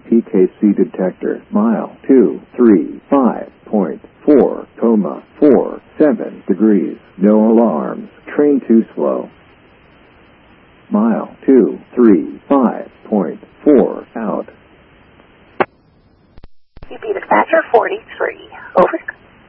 TKC detector, mile 235.4, 47 no alarms, train too slow. Mile 235.4 out. UP dispatcher 43, over.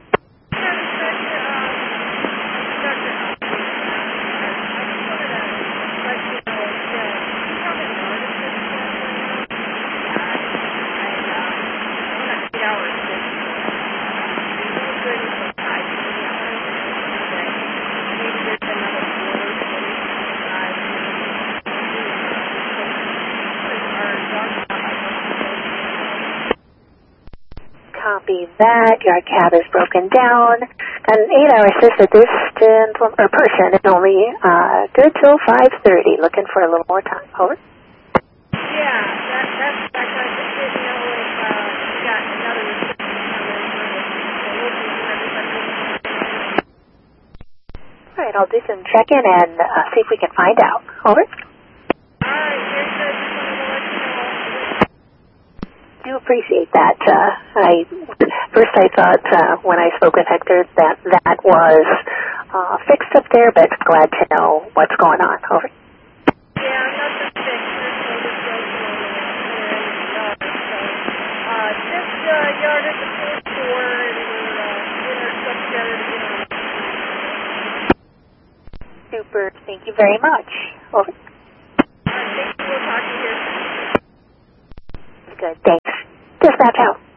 Copy that. Your cab is broken down. Got an 8-hour shift, but this person is only good till 5:30. Looking for a little more time. Over. Yeah, that's I just didn't know if we got another restriction. All right, I'll do some check-in and see if we can find out. Over. All right, very good. Just wanted to let you know. Do appreciate that. First I thought when I spoke with Hector that was fixed up there, but glad to know what's going on. Over. Yeah, nothing fixed. Just yard at the fourth floor and we're stuff together to get on. Super. Thank you very much. Over. Thank you. We'll talk to you here soon. Good. Thanks. Dispatch out.